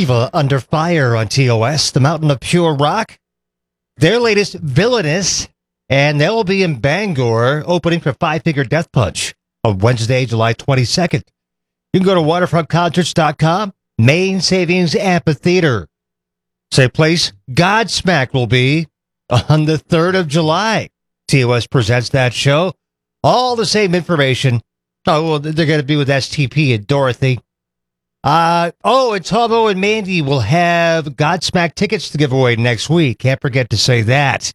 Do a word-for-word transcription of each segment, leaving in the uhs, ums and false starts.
Kiva under fire on T O S, the Mountain of Pure Rock. Their latest, Villainous, and they'll be in Bangor opening for Five Finger Death Punch on Wednesday, July twenty-second. You can go to waterfront concerts dot com, Main Savings Amphitheater. Same place Godsmack will be on the third of July. T O S presents that show. All the same information. Oh, well, they're going to be with S T P and Dorothy. Uh, oh, and Tomo and Mandy will have Godsmack tickets to give away next week. Can't forget to say that.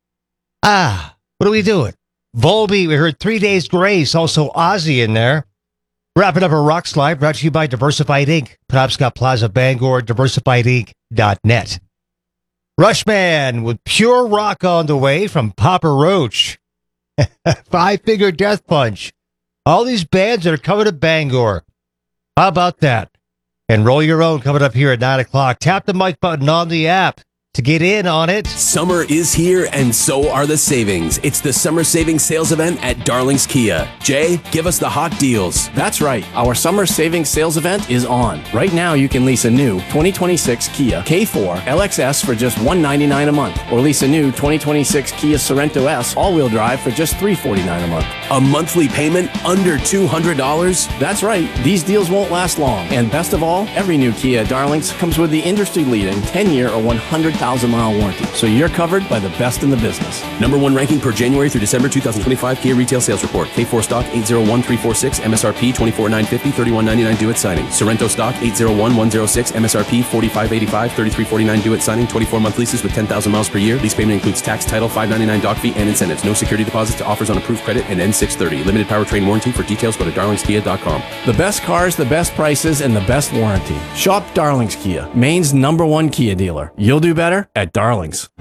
Ah, what are we doing? Volby, we heard Three Days Grace, also Ozzy in there. Wrapping up our Rock Slide, brought to you by Diversified Incorporated. Penobscot Plaza, Bangor, diversified inc dot net. Rushman with Pure Rock on the way from Papa Roach. Five Finger Death Punch. All these bands that are coming to Bangor. How about that? And Roll Your Own coming up here at nine o'clock. Tap the mic button on the app to get in on it. Summer is here, and so are the savings. It's the Summer Savings Sales Event at Darling's Kia. Jay, give us the hot deals. That's right. Our Summer Savings Sales Event is on. Right now, you can lease a new twenty twenty-six Kia K four L X S for just one hundred ninety-nine dollars a month, or lease a new twenty twenty-six Kia Sorento S all-wheel drive for just three hundred forty-nine dollars a month. A monthly payment under two hundred dollars? That's right. These deals won't last long. And best of all, every new Kia at Darling's comes with the industry-leading ten-year or one hundred thousand mile warranty, so you're covered by the best in the business. Number one ranking per January through December twenty twenty-five Kia retail sales report. K four stock eight zero one three four six, M S R P twenty-four thousand nine hundred fifty dollars, thirty-one ninety-nine due at signing. Sorento stock eight zero one one zero six, M S R P forty-five eighty-five, thirty-three forty-nine due at signing. twenty-four month leases with ten thousand miles per year. Lease payment includes tax, title, five ninety-nine doc fee, and incentives. No security deposits to offers on approved credit and N six thirty. Limited powertrain warranty. For details, go to darlings kia dot com. The best cars, the best prices, and the best warranty. Shop Darling's Kia, Maine's number one Kia dealer. You'll do better at Darling's.